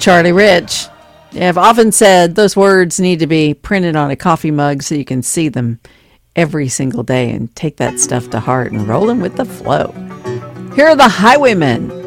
Charlie Rich. I've often said those words need to be printed on a coffee mug so you can see them every single day and take that stuff to heart and roll them with the flow. Here are the Highwaymen.